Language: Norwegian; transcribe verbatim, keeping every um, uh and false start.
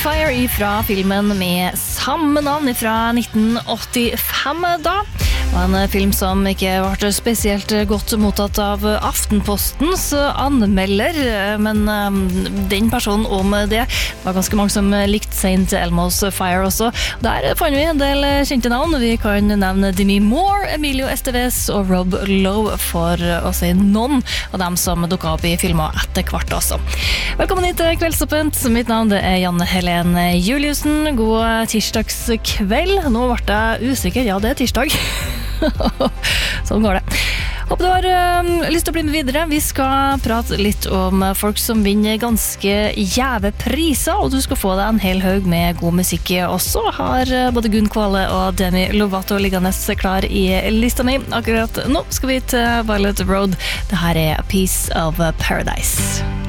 Fire ifra filmen med samme navn fra nitten åttifem da. Det var en film som ikke ble spesielt godt mottatt av Aftenpostens anmelder, men den personen om det, det var ganske mange som likte Saint Elmo's Fire også. Der fant vi en del kjente navn. Vi kan nevne Demi Moore, Emilio Estevez og Rob Lowe for å si noen av dem som dukket opp i filmer etter hvert også. Velkommen hit til Kveldsåpent. Mitt navn det er Janne Helene Juliussen. God tirsdagskveld. Nå ble jeg usikker. Ja, det er tirsdag. Sånn går det. Håper du har uh, lyst til å bli med videre. Vi skal prate litt om folk som vinner ganske jæve priser, og du skal få deg en hel haug med god musikk også. Har uh, både Gunn Kvale og Demi Lovato liggende klar i lista mi. Akkurat nå skal vi til Violet Road. Det her er A Piece of Paradise.